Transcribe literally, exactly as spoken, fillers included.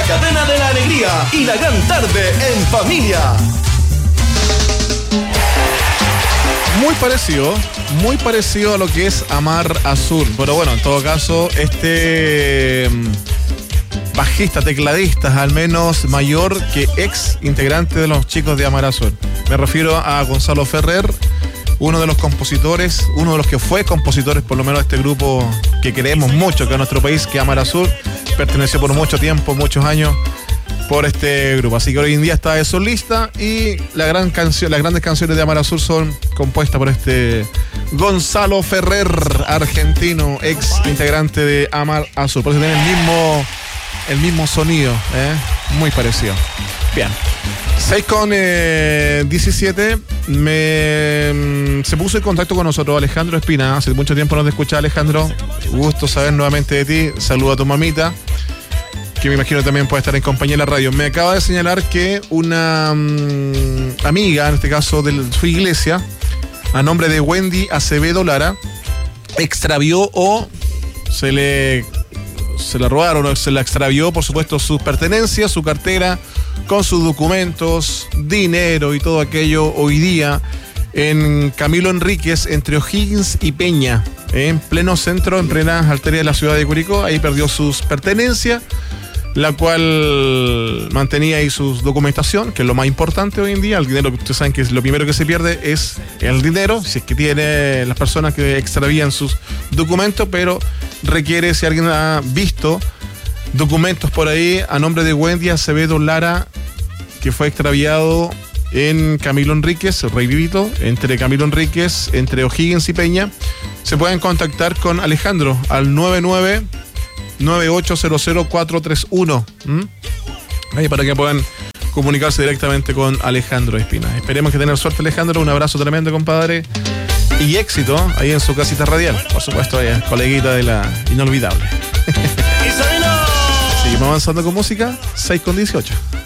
cadena de la alegría y la gran tarde en familia. Muy parecido, muy parecido a lo que es Amar Azul. Pero bueno, en todo caso, este bajista, tecladista, al menos mayor que ex integrante de los chicos de Amar Azul. Me refiero a Gonzalo Ferrer, uno de los compositores, uno de los que fue compositores, por lo menos de este grupo que queremos mucho, que es nuestro país, que Amar Azul, perteneció por mucho tiempo, muchos años, por este grupo. Así que hoy en día está de solista y la gran canción, las grandes canciones de Amar Azul son compuestas por este Gonzalo Ferrer, argentino, ex integrante de Amar Azul. Por eso tiene el mismo, el mismo sonido, ¿eh? Muy parecido. Bien. seis con diecisiete, me, se puso en contacto con nosotros Alejandro Espina. Hace mucho tiempo no te escuchaba, Alejandro. Gusto saber nuevamente de ti. Saluda a tu mamita, que me imagino también puede estar en compañía de la radio. Me acaba de señalar que una um, amiga, en este caso de su iglesia, a nombre de Wendy Acevedo Lara, extravió o se le, se la robaron o se la extravió, por supuesto, sus pertenencias, su cartera, con sus documentos, dinero y todo aquello hoy día en Camilo Enríquez, entre O'Higgins y Peña, en pleno centro, en plena arteria de la ciudad de Curicó. Ahí perdió sus pertenencias, la cual mantenía ahí su documentación, que es lo más importante hoy en día. El dinero, ustedes saben que lo primero que se pierde es el dinero, si es que tiene las personas que extravían sus documentos, pero requiere, si alguien ha visto documentos por ahí a nombre de Wendy Acevedo Lara, que fue extraviado en Camilo Enríquez, Rey Vivito, entre Camilo Enríquez, entre O'Higgins y Peña, se pueden contactar con Alejandro al nueve nueve nueve ocho cero cero cuatro tres uno. ¿Mm? Ahí para que puedan comunicarse directamente con Alejandro Espina. Esperemos que tengan suerte, Alejandro. Un abrazo tremendo, compadre. Y éxito ahí en su casita radial. Por supuesto, ella, coleguita de la inolvidable. Seguimos avanzando con música. seis con dieciocho.